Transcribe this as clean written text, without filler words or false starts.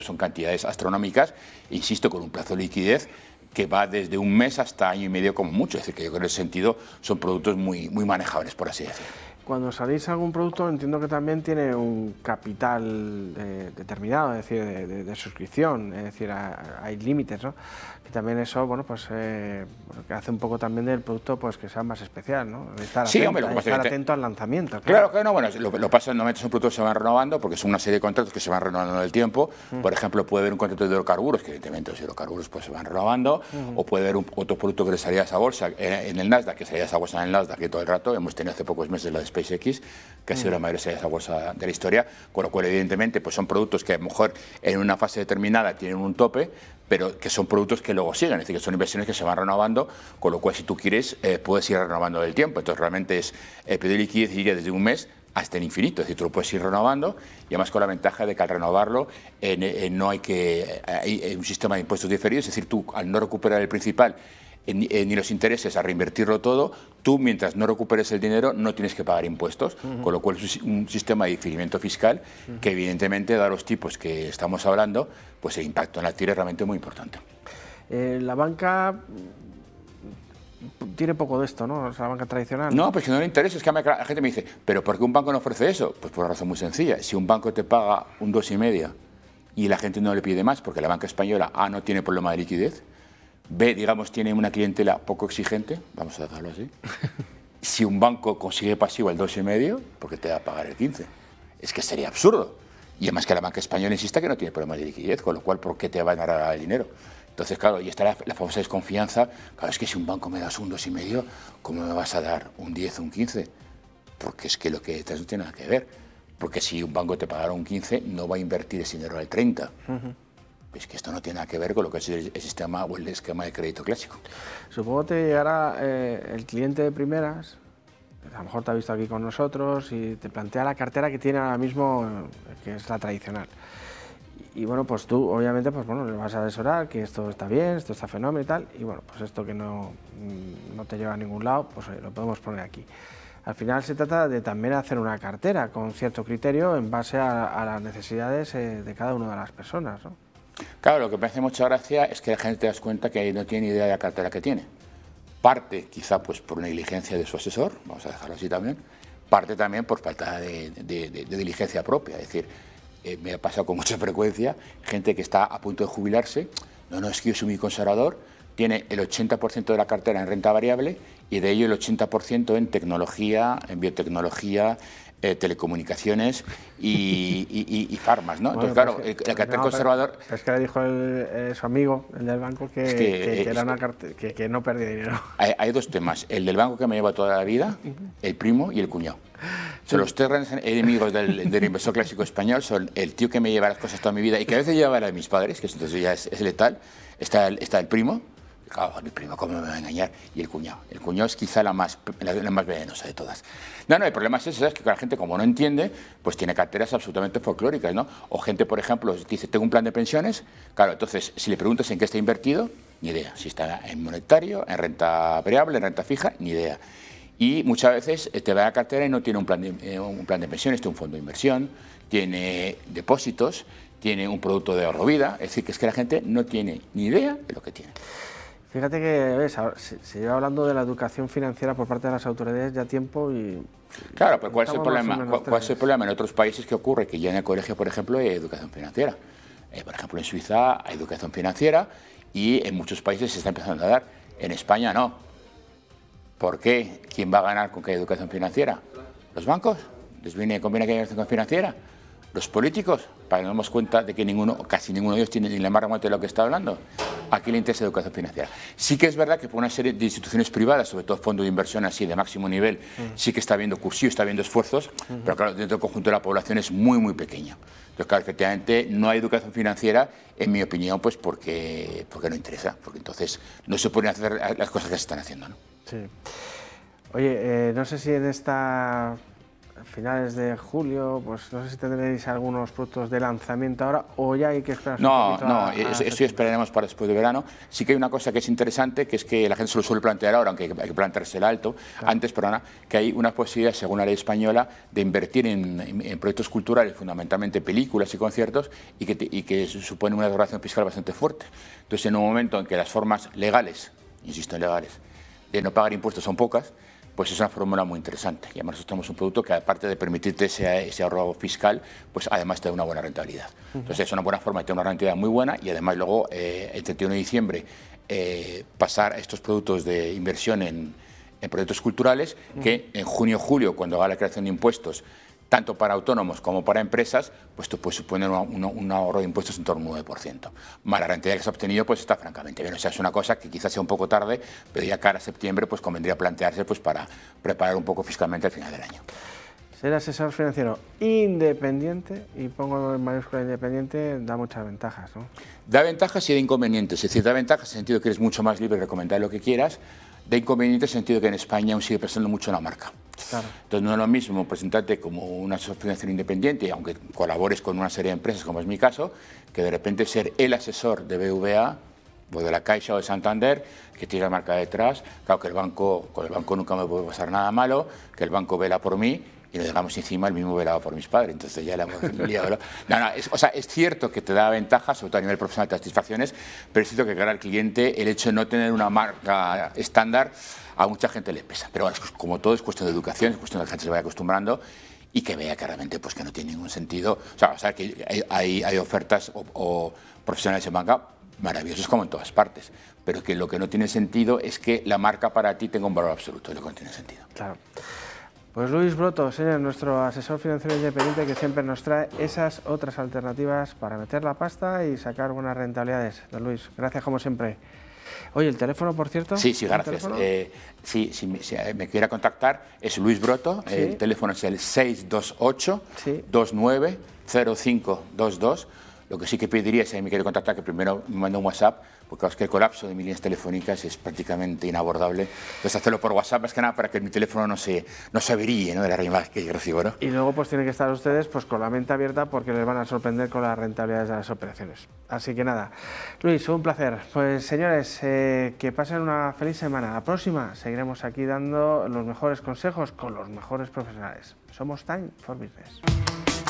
son cantidades astronómicas, insisto, con un plazo de liquidez que va desde un mes hasta año y medio como mucho. Es decir, que yo creo que en ese sentido son productos muy manejables, por así decirlo. Cuando salís algún producto, entiendo que también tiene un capital determinado, es decir, de suscripción, es decir, hay límites, ¿no? Que también eso, bueno, pues que hace un poco también del producto, pues que sea más especial, ¿no? Estar Sí, atento, hombre, lo que pasa es estar que atento al lanzamiento. Claro que no, bueno, lo pasa normalmente son productos que se van renovando porque son una serie de contratos que se van renovando en el tiempo. Por ejemplo, puede haber un contrato de hidrocarburos, que evidentemente los hidrocarburos pues se van renovando, o puede haber otro producto que le salía a esa bolsa en el Nasdaq, que salía a esa bolsa en el Nasdaq que todo el rato. Hemos tenido hace pocos meses la de SpaceX, que ha sido la mayor salida a esa bolsa de la historia, con lo cual evidentemente pues son productos que a lo mejor en una fase determinada tienen un tope, pero que son productos que luego siguen, es decir, que son inversiones que se van renovando, con lo cual si tú quieres puedes ir renovando del tiempo. Entonces realmente es pedir liquidez iría desde un mes hasta el infinito, es decir, tú lo puedes ir renovando y además con la ventaja de que al renovarlo no hay un sistema de impuestos diferidos, es decir, tú al no recuperar el principal ni los intereses, a reinvertirlo todo, tú mientras no recuperes el dinero no tienes que pagar impuestos, con lo cual es un sistema de diferimiento fiscal que evidentemente, dado los tipos que estamos hablando, pues el impacto en la tira es realmente muy importante. La banca tiene poco de esto, ¿no? O sea, la banca tradicional. No, pues que no le interesa, es que la gente me dice, ¿pero por qué un banco no ofrece eso? Pues por una razón muy sencilla, si un banco te paga un 2,5 y la gente no le pide más, porque la banca española, A, no tiene problema de liquidez, B, digamos, tiene una clientela poco exigente, vamos a dejarlo así. Si un banco consigue pasivo el 2,5, ¿por qué te va a pagar el 15? Es que sería absurdo. Y además que la banca española insista que no tiene problemas de liquidez, con lo cual, ¿por qué te van a dar el dinero? Entonces, claro, y está la famosa desconfianza. Claro, es que si un banco me das un 2,5, ¿cómo me vas a dar un 10 o un 15? Porque es que lo que detrás no tiene nada que ver. Porque si un banco te pagara un 15, no va a invertir ese dinero al 30. Es que esto no tiene nada que ver con lo que es el sistema o el esquema de crédito clásico. Supongo que te llegará el cliente de primeras, a lo mejor te ha visto aquí con nosotros y te plantea la cartera que tiene ahora mismo, que es la tradicional. Y bueno, pues tú obviamente pues bueno, le vas a asesorar que esto está bien, esto está fenómeno y tal, y bueno, pues esto que no te lleva a ningún lado, pues lo podemos poner aquí. Al final se trata de también hacer una cartera con cierto criterio en base a las necesidades de cada una de las personas, ¿no? Claro, lo que me hace mucha gracia es que la gente te das cuenta que no tiene idea de la cartera que tiene. Parte quizá pues por negligencia de su asesor, vamos a dejarlo así también, parte también por falta de diligencia propia. Es decir, me ha pasado con mucha frecuencia gente que está a punto de jubilarse, no, es que yo soy muy conservador, tiene el 80% de la cartera en renta variable y de ello el 80% en tecnología, en biotecnología, telecomunicaciones y farmas, ¿no? Bueno, entonces, claro, el cartel conservador... Es que le dijo su amigo, el del banco, que era una cartera, que no perdía dinero. Hay dos temas, el del banco que me lleva toda la vida, el primo y el cuñado. Son los tres grandes enemigos del inversor clásico español, son el tío que me lleva las cosas toda mi vida y que a veces lleva la de mis padres, que entonces ya es letal, está el primo. Claro, mi primo, ¿cómo me va a engañar? Y el cuñado. El cuñado es quizá la más venenosa de todas. No, el problema es ese, es que la gente, como no entiende, pues tiene carteras absolutamente folclóricas, ¿no? O gente, por ejemplo, dice, tengo un plan de pensiones, claro, entonces, si le preguntas en qué está invertido, ni idea. Si está en monetario, en renta variable, en renta fija, ni idea. Y muchas veces te va a la cartera y no tiene un plan de pensiones, tiene un fondo de inversión, tiene depósitos, tiene un producto de ahorro vida, es decir, que es que la gente no tiene ni idea de lo que tiene. Fíjate que ¿ves? Se lleva hablando de la educación financiera por parte de las autoridades ya tiempo y... Claro, pero ¿cuál es el problema? ¿Cuál es el problema? En otros países, ¿qué ocurre? Que ya en el colegio, por ejemplo, hay educación financiera. Por ejemplo, en Suiza hay educación financiera y en muchos países se está empezando a dar. En España no. ¿Por qué? ¿Quién va a ganar con que hay educación financiera? ¿Los bancos? ¿Les conviene que haya educación financiera? ¿Los políticos? Para que nos demos cuenta de que casi ninguno de ellos tiene ni la más remota de lo que está hablando. ¿A quién le interesa la educación financiera? Sí que es verdad que por una serie de instituciones privadas, sobre todo fondos de inversión así de máximo nivel, sí que está habiendo cursillo, está habiendo esfuerzos, pero claro, dentro del conjunto de la población es muy pequeño. Entonces, claro, efectivamente no hay educación financiera, en mi opinión, pues porque no interesa, porque entonces no se pueden hacer las cosas que se están haciendo, ¿no? Sí. Oye, no sé si en esta finales de julio, pues no sé si tendréis algunos productos de lanzamiento ahora o ya hay que esperar un No, poquito no, eso esperaremos para después de verano. Sí que hay una cosa que es interesante, que es que la gente se lo suele plantear ahora, aunque hay que planteársela alto, antes, perdona, que hay una posibilidad, según la ley española, de invertir en proyectos culturales, fundamentalmente películas y conciertos, y que supone una regulación fiscal bastante fuerte. Entonces, en un momento en que las formas legales, insisto en legales, de no pagar impuestos son pocas, pues es una fórmula muy interesante. Y además nosotros tenemos un producto que, aparte de permitirte ese ahorro fiscal, pues además te da una buena rentabilidad. Entonces es una buena forma de tener una rentabilidad muy buena y además luego, el 31 de diciembre, pasar a estos productos de inversión en proyectos culturales, que en junio o julio, cuando haga la creación de impuestos, tanto para autónomos como para empresas, pues esto puede suponer un ahorro de impuestos en torno al 9%. Más la rentabilidad que se ha obtenido, pues está francamente bien. O sea, es una cosa que quizás sea un poco tarde, pero ya cara a septiembre, pues convendría plantearse pues para preparar un poco fiscalmente al final del año. Ser asesor financiero independiente, y pongo en mayúscula independiente, da muchas ventajas, ¿no? Da ventajas y da inconvenientes. Es decir, da ventajas en el sentido que eres mucho más libre de recomendar lo que quieras. Da inconvenientes en el sentido que en España aún sigue pesando mucho la marca. Claro. Entonces no es lo mismo presentarte como un asesor financiero independiente, aunque colabores con una serie de empresas, como es mi caso, que de repente ser el asesor de BVA, o de la Caixa o de Santander, que tiene la marca detrás. Claro que con el banco nunca me puede pasar nada malo, que el banco vela por mí, y nos dejamos encima el mismo velado por mis padres. Entonces ya la hemos liado. Es cierto que te da ventajas, sobre todo a nivel profesional, te da satisfacciones, pero es cierto que cara al cliente el hecho de no tener una marca estándar a mucha gente le pesa. Pero bueno, como todo es cuestión de educación, es cuestión de que la gente se vaya acostumbrando y que vea que realmente pues, que no tiene ningún sentido. O sea que hay ofertas o profesionales en banca maravillosos como en todas partes, pero que lo que no tiene sentido es que la marca para ti tenga un valor absoluto, es lo que no tiene sentido. Claro. Pues Luis Broto, señor, nuestro asesor financiero independiente, que siempre nos trae esas otras alternativas para meter la pasta y sacar buenas rentabilidades. Don Luis, gracias como siempre. Oye, ¿el teléfono, por cierto? Sí, gracias. Si me quiera contactar, es Luis Broto, ¿Sí? El teléfono es el 628 ¿Sí? 29 0522. Lo que sí que pediría, si me quiere contactar, que primero me mande un WhatsApp, porque es que el colapso de mis líneas telefónicas es prácticamente inabordable. Entonces, hacerlo por WhatsApp es que nada para que mi teléfono no se averíe, ¿no?, de las llamadas que recibo, ¿no? Y luego pues tienen que estar ustedes pues con la mente abierta porque les van a sorprender con las rentabilidades de las operaciones. Así que nada, Luis, un placer. Pues señores, que pasen una feliz semana. La próxima seguiremos aquí dando los mejores consejos con los mejores profesionales. Somos Time for Business.